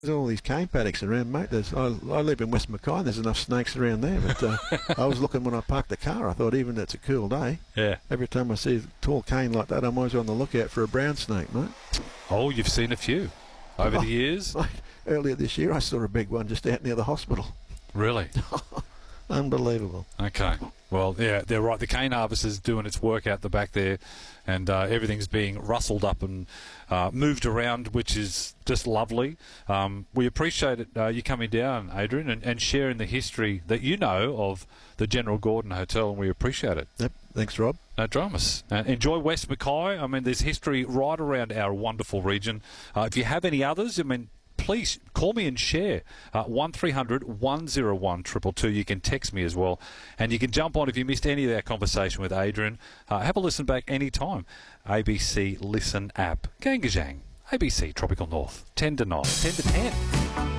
There's all these cane paddocks around, mate. I live in West Mackay, and there's enough snakes around there. But I was looking when I parked the car. I thought, even it's a cool day. Yeah. Every time I see a tall cane like that, I'm always on the lookout for a brown snake, mate. Oh, you've seen a few over the years? Mate, earlier this year, I saw a big one just out near the hospital. Really? Unbelievable. Okay. Well, yeah, they're right. The cane harvest is doing its work out the back there, and everything's being rustled up and moved around, which is just lovely. We appreciate it, you coming down, Adrian, and sharing the history that you know of the General Gordon Hotel, and we appreciate it. Yep. Thanks, Rob. No dramas. Enjoy West Mackay. I mean, there's history right around our wonderful region. If you have any others, I mean, please call me and share. 1300 101 222. You can text me as well. And you can jump on if you missed any of our conversation with Adrian. Have a listen back anytime. ABC Listen app. Gangajang. ABC Tropical North. 10 to 9. 10 to 10.